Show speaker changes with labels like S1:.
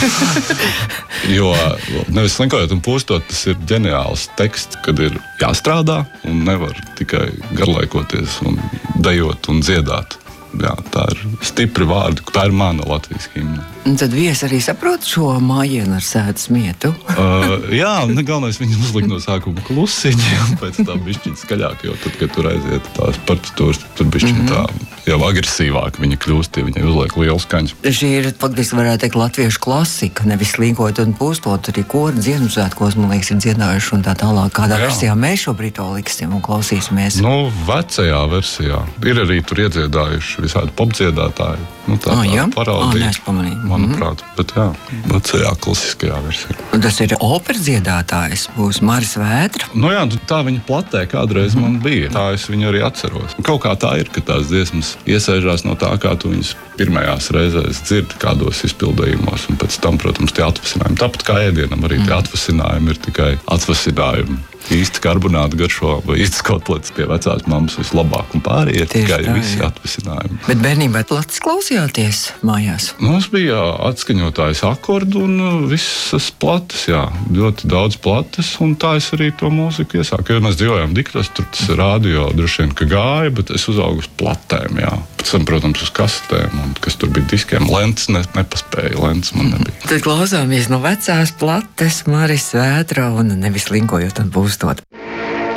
S1: Jo nevis slinkojot un pūstot, tas ir ģeniāls teksts, kad ir jāstrādā un nevar tikai garlaikoties un dejot un dziedāt. Jā, tā ir stipri vārdi, tā ir mana Latvijas himna.
S2: Un tad viesi arī saprot šo mājienu ar sēdes mietu?
S1: Jā, galvenais viņi uzliek no sākuma klusiņi, un pēc tam bišķiņ skaļāk, jo tad, kad tur aiziet tās partitūras, tur bišķiņ tā jau agresīvāk viņa kļūst, ja viņai uzliek lielu skaņu.
S2: Šī ir, faktiski varētu teikt, latviešu klasika, nevis slinkot un pūstot, arī kori dziesmu svētkos, man liekas, ir dziedājuši un tā tālāk. Kādā versijā mēs šobrīd to liksim un klausīsimies?
S1: Vecajā versijā. Ir arī tur iedziedājuši visādi popdziedātāji. Tā parādīja, manuprāt, bet jā, vecajā klasiskajā versijā.
S2: Un tas ir operas dziedātājs, būs Maris Vētra?
S1: Jā, tā viņa platē kādreiz man bija. Tā es viņu arī atceros. Kaut kā tā ir, ka tās dziesmas iesēžās no tā, kā tu viņas pirmajās reizēs dzirdi kādos izpildījumos, un pēc tam, protams, tie atvasinājumi. Tāpat kā ēdienam, arī tie atvasinājumi ir tikai atvasinājumi. Īsti karbonāti garšo vai īstas kotletes pie vecās mammas vislabāk un pārējie tikai visi atvasinājumi.
S2: Bet bērnībā plats klausījāties mājās?
S1: Mums bija atskaņotājs akordu un visas plates, jā, ļoti daudz plates, un tā es arī to mūziku iesāku. Jo mēs dzīvojām Diktos, tur tas radio droši vien, ka gāja, bet es uzaugu uz platēm, jā. Pēc tam, protams, uz kasetēm, un kas tur bija diskiem. Lents nepaspēja, lents man nebija.
S2: Tad klausāmies no vecās plates Maris Vētra un nevis linkojot un pūstot.